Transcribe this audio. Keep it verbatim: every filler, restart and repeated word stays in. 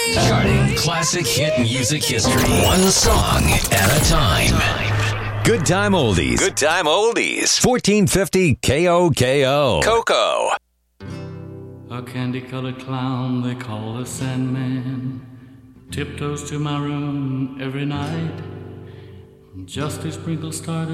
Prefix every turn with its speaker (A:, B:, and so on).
A: Charting classic hit music history. One song at a time. Good Time Oldies. Good Time Oldies. fourteen fifty K O K O. Coco.
B: A candy-colored clown they call the Sandman tiptoes to my room every night just to sprinkle stardust